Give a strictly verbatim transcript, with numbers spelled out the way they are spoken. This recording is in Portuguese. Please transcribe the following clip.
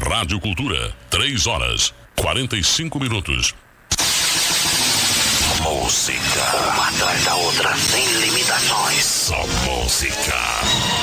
Rádio Cultura, três horas, quarenta e cinco minutos. Música. Uma atrás da outra, sem limitações. Só música.